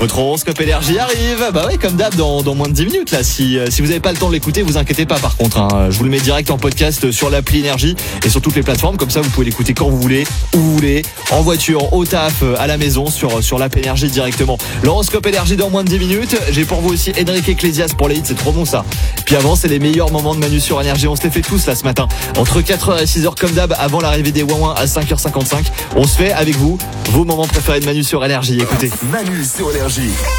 Votre horoscope énergie arrive. Bah ouais, comme d'hab, dans moins de 10 minutes là. Si vous n'avez pas le temps de l'écouter, vous inquiétez pas par contre. Je vous le mets direct en podcast sur l'appli énergie et sur toutes les plateformes. Comme ça, vous pouvez l'écouter quand vous voulez, où vous voulez, en voiture, au taf, à la maison, sur l'app énergie directement. L'horoscope énergie dans moins de 10 minutes. J'ai pour vous aussi Enrique Iglesias pour les hits, c'est trop bon ça. Puis avant, c'est les meilleurs moments de Manu sur énergie. On se les fait tous là ce matin. Entre 4h et 6h comme d'hab, avant l'arrivée des Ouin à 5h55. On se fait avec vous vos moments préférés de Manu sur énergie. Écoutez. Manu sur énergie.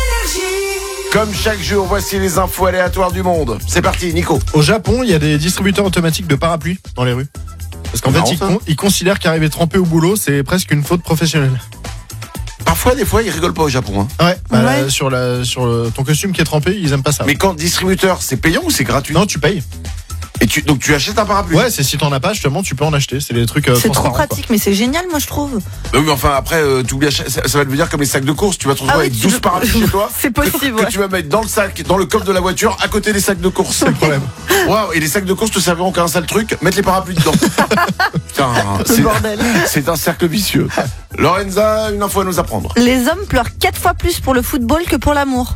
Comme chaque jour, voici les infos aléatoires du monde. C'est parti, Nico. Au Japon, il y a des distributeurs automatiques de parapluies dans les rues. Parce qu'en fait, ils considèrent qu'arriver trempé au boulot, c'est presque une faute professionnelle. Parfois, des fois, ils rigolent pas au Japon. Hein. Ouais. Sur ton costume qui est trempé, ils aiment pas ça. Mais quand distributeur, c'est payant ou c'est gratuit? Non, tu payes. Et donc tu achètes un parapluie? Ouais, c'est si t'en as pas, justement, tu peux en acheter. C'est des trucs. C'est trop pratique, mais c'est génial, moi je trouve. Oui, mais enfin après, ça va devenir comme les sacs de course. Tu vas te retrouver avec 12 parapluies chez toi. C'est possible. Que tu vas mettre dans le sac, dans le coffre de la voiture, à côté des sacs de course. C'est le problème. Waouh, et les sacs de course te serviront qu'à un seul truc, mettre les parapluies dedans. Putain, Le bordel. C'est un cercle vicieux. Lorenza, une info à nous apprendre. Les hommes pleurent 4 fois plus pour le football que pour l'amour.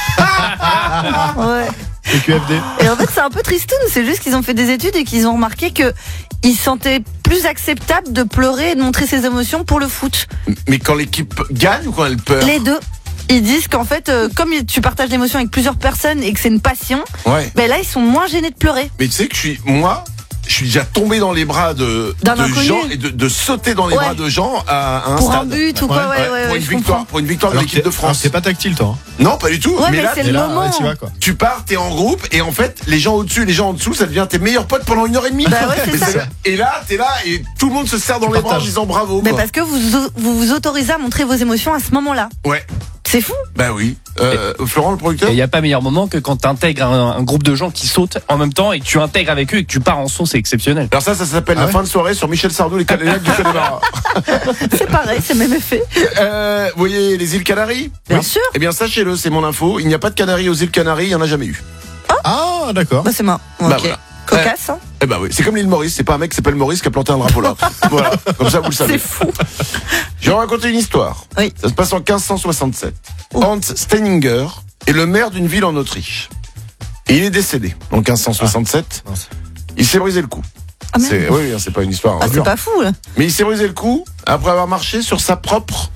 Ouais. C'est QFD. Et en fait, c'est un peu tristoun. C'est juste qu'ils ont fait des études et qu'ils ont remarqué que ils se sentaient plus acceptable de pleurer et de montrer ses émotions pour le foot. Mais quand l'équipe gagne ou quand elle perd? Les deux. Ils disent qu'en fait, comme tu partages l'émotion avec plusieurs personnes et que c'est une passion, ouais. Ben là, ils sont moins gênés de pleurer. Mais tu sais que je suis déjà tombé dans les bras de gens et de sauter dans les bras de gens à un pour stade. Pour un but ou quoi, pour une victoire de l'équipe de France. C'est pas tactile, toi. Non, pas du tout. Ouais, mais là, c'est le moment. Ouais, vas, quoi. Tu pars, t'es en groupe et en fait, les gens au-dessus, les gens en dessous, ça devient tes meilleurs potes pendant 1h30. Bah ouais, c'est ça. Et là, t'es là et tout le monde se serre dans les bras en disant bravo. Mais parce que vous autorisez à montrer vos émotions à ce moment-là. Ouais. C'est fou. Bah oui. Florent, le producteur. Il n'y a pas meilleur moment que quand tu intègres un groupe de gens qui sautent en même temps et que tu intègres avec eux et que tu pars en son, c'est exceptionnel. Alors ça s'appelle la fin de soirée sur Michel Sardou, les Canaries du Connemara. C'est pareil, c'est le même effet. Vous voyez les îles Canaries? Bien sûr. Eh bien sachez-le, c'est mon info. Il n'y a pas de Canaries aux îles Canaries, il n'y en a jamais eu. Ah, d'accord. Bah c'est marrant. Bah, ok. voilà. Cocasse, hein. Eh ben oui, c'est comme l'île Maurice, c'est pas un mec qui s'appelle Maurice qui a planté un drapeau là. Voilà, comme ça vous le savez. C'est fou. Je vais vous raconter une histoire. Oui. Ça se passe en 1567. Hans Steininger est le maire d'une ville en Autriche. Et il est décédé en 1567. Il s'est brisé le cou. Ah, merde. Oui, c'est pas une histoire. C'est pas fou, là. Mais il s'est brisé le cou après avoir marché sur sa propre.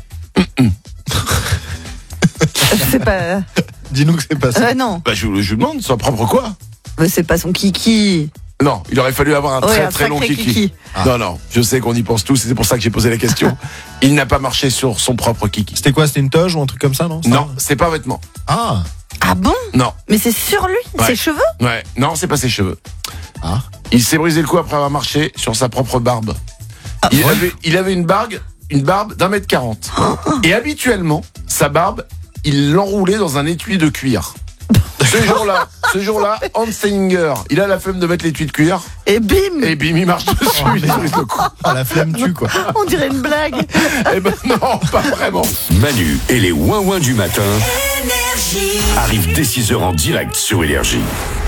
C'est pas. Dis-nous que c'est pas ça. Non. Bah je vous demande, sa propre quoi? Mais c'est pas son kiki. Non, il aurait fallu avoir un très long kiki. Ah. Non, je sais qu'on y pense tous, et c'est pour ça que j'ai posé la question. Il n'a pas marché sur son propre kiki. C'était quoi? C'était une toge ou un truc comme ça, non? Non, c'est pas un vêtement. Ah. Ah bon? Non. Mais c'est sur lui, ses cheveux? Ouais, non, c'est pas ses cheveux. Ah. Il s'est brisé le cou après avoir marché sur sa propre barbe. Ah, il avait une barbe d'1m40. Et habituellement, sa barbe, il l'enroulait dans un étui de cuir. Ce jour-là, Hans Steininger, il a la flemme de mettre l'étui de cuir. Et bim, il marche dessus, il brise le cou. Ah, la flemme tue, quoi. on dirait une blague. Eh ben non, pas vraiment. Manu et les ouin-ouin du matin arrivent dès 6h en direct sur Énergie.